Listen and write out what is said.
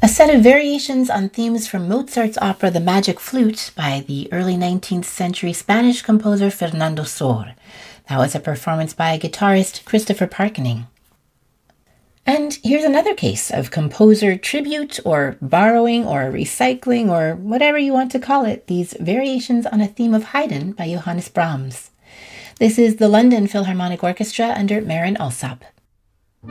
A set of variations on themes from Mozart's opera The Magic Flute by the early 19th century Spanish composer Fernando Sor. That was a performance by guitarist Christopher Parkening. And here's another case of composer tribute or borrowing or recycling or whatever you want to call it, these variations on a theme of Haydn by Johannes Brahms. This is the London Philharmonic Orchestra under Marin Alsop.